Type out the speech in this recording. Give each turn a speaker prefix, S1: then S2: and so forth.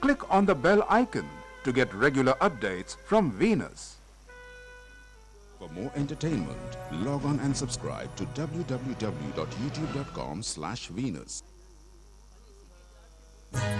S1: click on the bell icon to get regular updates from Venus.
S2: For more entertainment, log on and subscribe to www.youtube.com/Venus.